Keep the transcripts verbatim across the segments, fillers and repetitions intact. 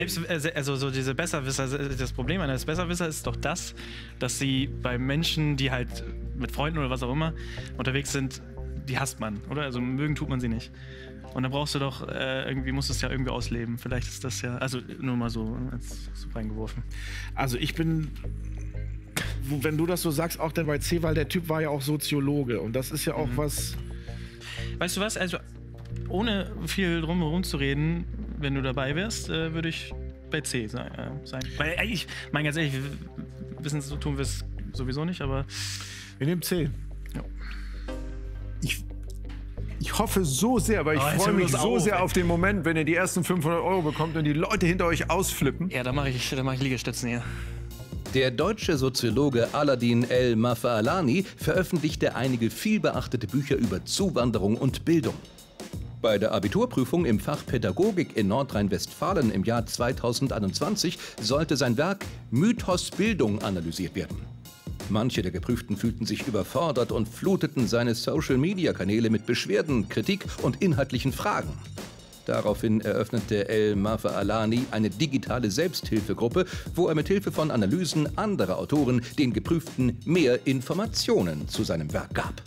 Also so diese Besserwisser, das Problem eines Besserwisser ist doch das, dass sie bei Menschen, die halt mit Freunden oder was auch immer unterwegs sind, die hasst man, oder? Also mögen tut man sie nicht. Und dann brauchst du doch, äh, irgendwie musst du es ja irgendwie ausleben. Vielleicht ist das ja, also nur mal so, so reingeworfen. Also ich bin, wenn du das so sagst, auch dann bei C, weil der Typ war ja auch Soziologe und das ist ja auch mhm. was... Weißt du was, also ohne viel drumherum zu reden, wenn du dabei wärst, äh, würde ich bei C sein. Äh, sein. Weil ich meine ganz ehrlich, wissen so tun wir es sowieso nicht, aber... Wir nehmen C. Ja. Ich, ich hoffe so sehr, weil ich oh, freue mich so auf, sehr ey. auf den Moment, wenn ihr die ersten fünfhundert Euro bekommt und die Leute hinter euch ausflippen. Ja, da mache ich, da mach ich Liegestützen hier. Der deutsche Soziologe Aladin El-Mafalani veröffentlichte einige vielbeachtete Bücher über Zuwanderung und Bildung. Bei der Abiturprüfung im Fach Pädagogik in Nordrhein-Westfalen im Jahr zweitausendeinundzwanzig sollte sein Werk Mythos Bildung analysiert werden. Manche der Geprüften fühlten sich überfordert und fluteten seine Social-Media-Kanäle mit Beschwerden, Kritik und inhaltlichen Fragen. Daraufhin eröffnete El-Mafalani eine digitale Selbsthilfegruppe, wo er mit Hilfe von Analysen anderer Autoren den Geprüften mehr Informationen zu seinem Werk gab.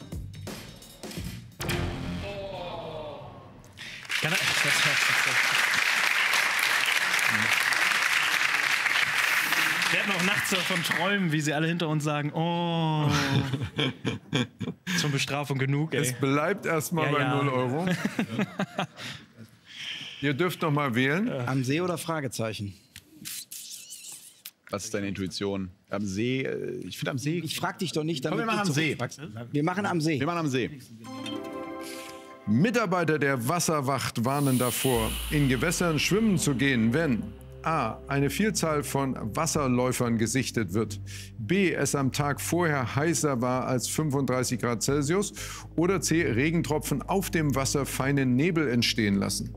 Kann er, wir hatten auch nachts davon träumen, wie sie alle hinter uns sagen, oh, zur Bestrafung genug, ey. Es bleibt erstmal Ja, bei ja. null Euro. Ihr dürft noch mal wählen. Am See oder Fragezeichen? Was ist deine Intuition? Am See, äh, ich finde am See... Ich frag dich doch nicht, Komm, wir damit machen du am See. zurückfragst. Wir machen am See. Wir machen am See. Mitarbeiter der Wasserwacht warnen davor, in Gewässern schwimmen zu gehen, wenn a. eine Vielzahl von Wasserläufern gesichtet wird, b. es am Tag vorher heißer war als fünfunddreißig Grad Celsius oder c. Regentropfen auf dem Wasser feinen Nebel entstehen lassen.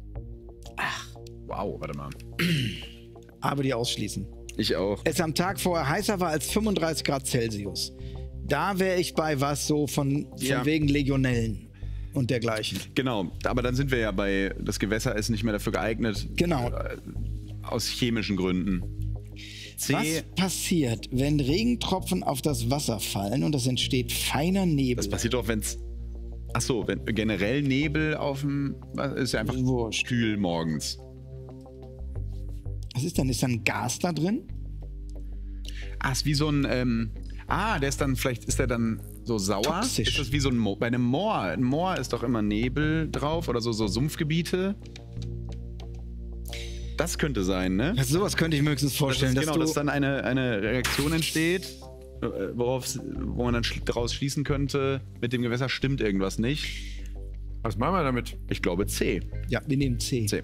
Wow, warte mal. Aber die ausschließen. Ich auch. Es am Tag vorher heißer war als fünfunddreißig Grad Celsius. Da wäre ich bei was so von, von Ja. wegen Legionellen und dergleichen. Genau, aber dann sind wir ja bei, das Gewässer ist nicht mehr dafür geeignet. Genau. Äh, aus chemischen Gründen. C. Was passiert, wenn Regentropfen auf das Wasser fallen und es entsteht feiner Nebel? Das passiert doch, wenn es... Ach so, wenn generell Nebel auf dem... Ist ja einfach Wurscht. kühl morgens. Was ist denn? Ist da ein Gas da drin? Ah, ist wie so ein... Ähm, ah, der ist dann... Vielleicht ist der dann so sauer. Toxisch. Ist das wie so ein... Mo bei einem Moor. Ein Moor ist doch immer Nebel drauf oder so, so Sumpfgebiete. Das könnte sein, ne? Also sowas könnte ich mir höchstens vorstellen, das ist, dass genau, du... dass dann eine, eine Reaktion entsteht, äh, worauf, wo man dann schli daraus schließen könnte, mit dem Gewässer stimmt irgendwas nicht. Was machen wir damit? Ich glaube C. Ja, wir nehmen C. C.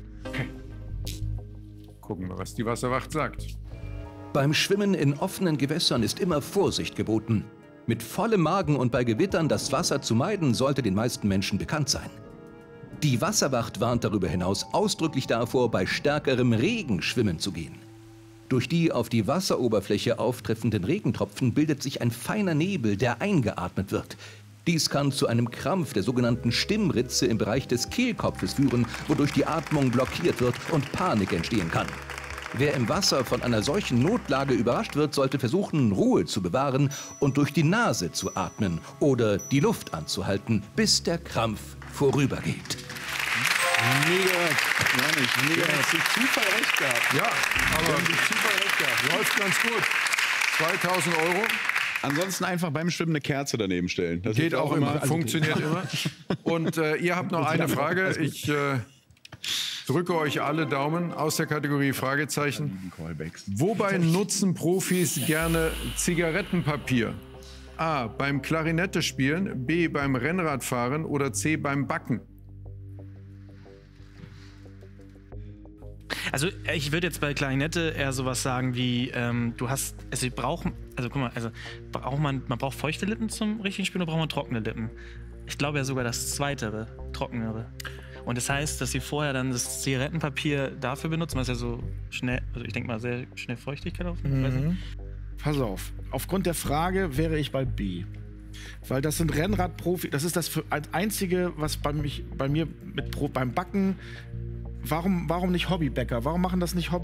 Gucken wir, was die Wasserwacht sagt. Beim Schwimmen in offenen Gewässern ist immer Vorsicht geboten. Mit vollem Magen und bei Gewittern das Wasser zu meiden, sollte den meisten Menschen bekannt sein. Die Wasserwacht warnt darüber hinaus ausdrücklich davor, bei stärkerem Regen schwimmen zu gehen. Durch die auf die Wasseroberfläche auftreffenden Regentropfen bildet sich ein feiner Nebel, der eingeatmet wird. Dies kann zu einem Krampf der sogenannten Stimmritze im Bereich des Kehlkopfes führen, wodurch die Atmung blockiert wird und Panik entstehen kann. Wer im Wasser von einer solchen Notlage überrascht wird, sollte versuchen, Ruhe zu bewahren und durch die Nase zu atmen oder die Luft anzuhalten, bis der Krampf vorübergeht. Mega. Ja, nicht. Mega. Du hast durch Zufall recht gehabt. Ja, aber Durch Zufall recht gehabt. läuft ganz gut. zweitausend Euro. Ansonsten einfach beim Schwimmen eine Kerze daneben stellen. Das Geht hilft auch immer, funktioniert immer. Und äh, ihr habt noch eine Frage. Ich äh, drücke euch alle Daumen aus der Kategorie Fragezeichen. Wobei nutzen Profis gerne Zigarettenpapier? A. Beim Klarinette spielen, B. beim Rennradfahren oder C. beim Backen? Also ich würde jetzt bei Klarinette eher sowas sagen wie, ähm, du hast, also wir brauchen, also guck mal, also braucht man, man braucht feuchte Lippen zum richtigen Spielen oder braucht man trockene Lippen? Ich glaube ja sogar das Zweitere, trockenere. Und das heißt, dass sie vorher dann das Zigarettenpapier dafür benutzen, was ja so schnell, also ich denke mal sehr schnell Feuchtigkeit aufnimmt. Mhm. Pass auf, aufgrund der Frage wäre ich bei B. Weil das sind Rennradprofi, das ist das für, als einzige, was bei, mich, bei mir mit Pro, beim Backen, warum, warum nicht Hobbybäcker? Warum machen das nicht Hobby?